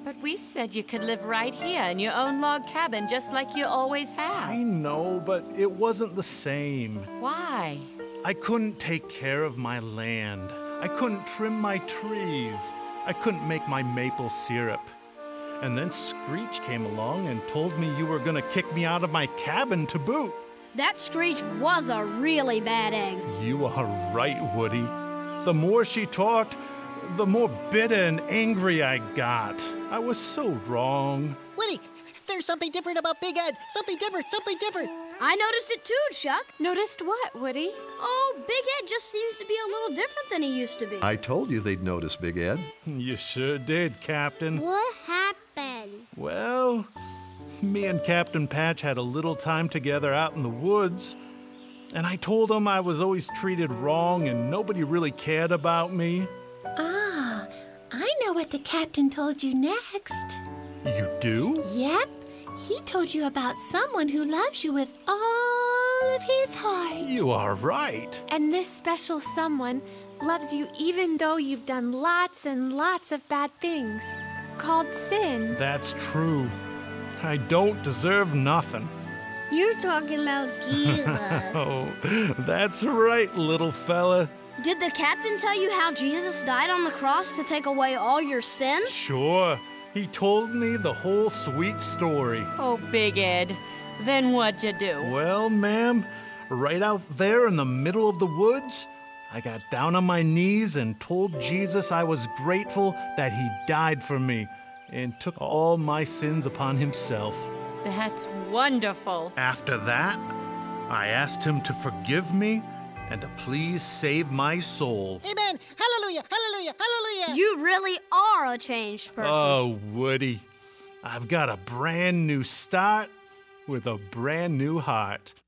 But we said you could live right here in your own log cabin just like you always have. I know, but it wasn't the same. Why? I couldn't take care of my land. I couldn't trim my trees. I couldn't make my maple syrup. And then Screech came along and told me you were gonna kick me out of my cabin to boot. That Screech was a really bad egg. You are right, Woody. The more she talked, the more bitter and angry I got. I was so wrong. Woody, there's something different about Big Ed. Something different, something different. I noticed it too, Chuck. Noticed what, Woody? Oh, Big Ed just seems to be a little different than he used to be. I told you they'd notice, Big Ed. You sure did, Captain. What happened? Well, me and Captain Patch had a little time together out in the woods, and I told him I was always treated wrong and nobody really cared about me. Ah, I know what the captain told you next. You do? Yep, he told you about someone who loves you with all of his heart. You are right. And this special someone loves you even though you've done lots and lots of bad things, called sin. That's true. I don't deserve nothing. You're talking about Jesus. Oh, that's right, little fella. Did the captain tell you how Jesus died on the cross to take away all your sins? Sure. He told me the whole sweet story. Oh, Big Ed. Then what'd you do? Well, ma'am, right out there in the middle of the woods, I got down on my knees and told Jesus I was grateful that he died for me and took all my sins upon himself. That's wonderful. After that, I asked him to forgive me and to please save my soul. Amen. Hallelujah, hallelujah, hallelujah. You really are a changed person. Oh, Woody, I've got a brand new start with a brand new heart.